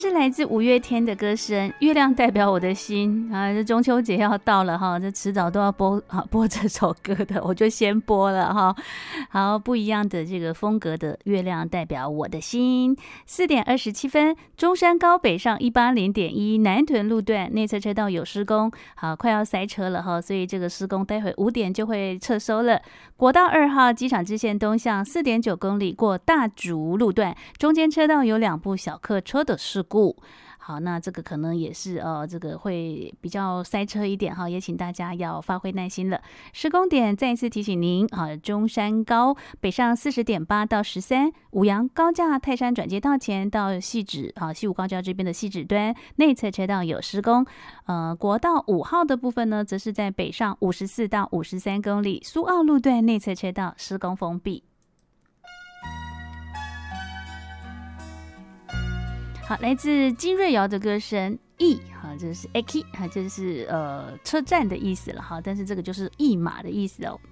是来自五月天的歌声《月亮代表我的心》啊，这中秋节要到了哈，这迟早都要播这首歌的，我就先播了哈。好，不一样的这个风格的《月亮代表我的心》。4:27，中山高北上180.1南屯路段内侧车道有施工，好，快要塞车了哈，所以这个施工待会5点就会撤收了。国道2号机场支线东向4.9公里过大竹路段，中间车道有2部小客车的事故。好，那这个可能也是这个会比较塞车一点哈，也请大家要发挥耐心了。施工点再一次提醒您啊，中山高北上40.8到13，五杨高架泰山转接道前到汐止啊，西武高架这边的汐止端内侧车道有施工。国道5号的部分呢，则是在北上54到53公里，苏澳路段内侧车道施工封闭。好，来自金瑞瑶的歌声驿，这是 Aki， 这是车站的意思了哈，但是这个就是驿马的意思哦。